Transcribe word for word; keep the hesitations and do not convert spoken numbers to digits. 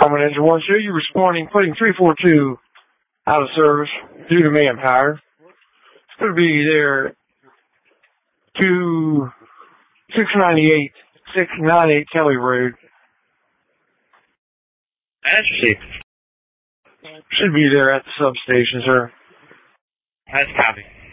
Common Engine one, show you responding, putting three four two out of service due to manpower. It's going to be there to six ninety-eight, six ninety-eight Kelly Road. That's received. Should be there at the substation, sir. That's copy.